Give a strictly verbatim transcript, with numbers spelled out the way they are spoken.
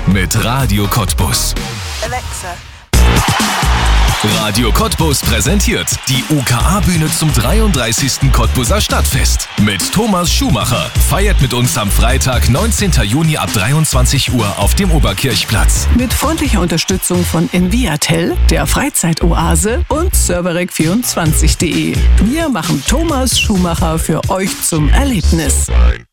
mit Radio Cottbus. Alexa. Radio Cottbus präsentiert die U K A-Bühne zum dreiunddreißigsten Cottbuser Stadtfest. Mit Thomas Schumacher. Feiert mit uns am Freitag, neunzehnten Juni ab dreiundzwanzig Uhr auf dem Oberkirchplatz. Mit freundlicher Unterstützung von Enviatel, der Freizeitoase und Serverec vierundzwanzig punkt de. Wir machen Thomas Schumacher für euch zum Erlebnis.